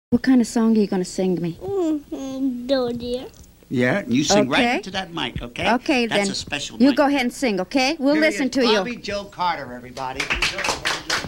What kind of song are you going to sing to me? Oh, dear. Yeah, and you sing Okay. right into that mic, okay? Okay, That's then. a special You mic. go ahead and sing, okay? We'll Here listen is to you. Bobby Joe Carter, everybody.